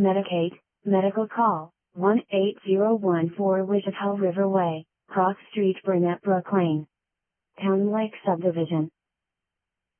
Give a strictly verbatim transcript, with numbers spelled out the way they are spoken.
Medicaid, medical call, one eight zero one four Wichita River Way, Cross Street, Burnett Brook Lane. Town Lake Subdivision.